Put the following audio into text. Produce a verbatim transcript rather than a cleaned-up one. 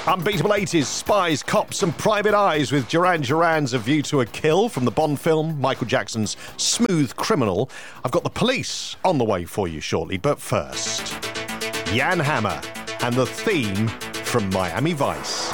Unbeatable eighties, spies, cops and private eyes with Duran Duran's A View to a Kill from the Bond film, Michael Jackson's Smooth Criminal. I've got the Police on the way for you shortly, but first, Jan Hammer and the theme from Miami Vice.